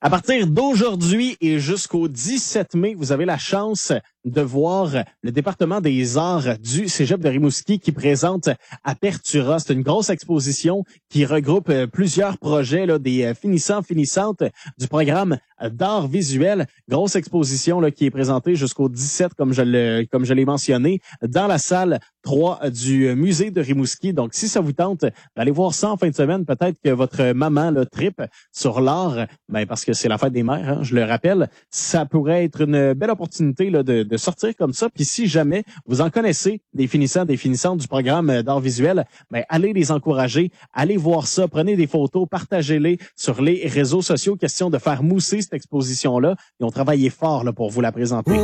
À partir d'aujourd'hui et jusqu'au 17 mai, vous avez la chance de voir le département des arts du Cégep de Rimouski qui présente Apertura. C'est une grosse exposition qui regroupe plusieurs projets là, des finissantes du programme d'art visuel. Grosse exposition là, qui est présentée jusqu'au 17, comme je l'ai mentionné, dans la salle 3 du musée de Rimouski. Donc, si ça vous tente d'aller voir ça en fin de semaine, peut-être que votre maman le tripe sur l'art, parce que c'est la fête des mères, hein, je le rappelle, ça pourrait être une belle opportunité là, de sortir comme ça. Puis si jamais vous en connaissez des finissants, des finissantes du programme d'art visuel, allez les encourager, allez voir ça, prenez des photos, partagez-les sur les réseaux sociaux. Question de faire mousser cette exposition-là. Ils ont travaillé fort là, pour vous la présenter.